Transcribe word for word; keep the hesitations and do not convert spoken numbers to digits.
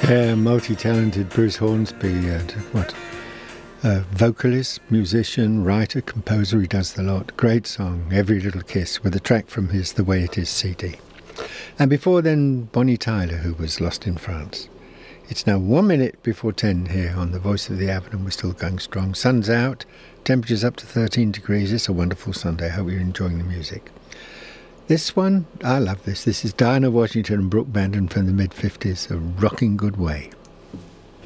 Yeah, multi-talented Bruce Hornsby, uh, what, uh, vocalist, musician, writer, composer, he does the lot. Great song, Every Little Kiss, with a track from his The Way It Is C D. And before then, Bonnie Tyler, who was Lost in France. It's now one minute before ten here on the Voice of the Avon, and we're still going strong. Sun's out, temperature's up to thirteen degrees. It's a wonderful Sunday. I hope you're enjoying the music. This one, I love this. This is Diana Washington and Brooke Bandon from the mid fifties, A Rocking Good Way.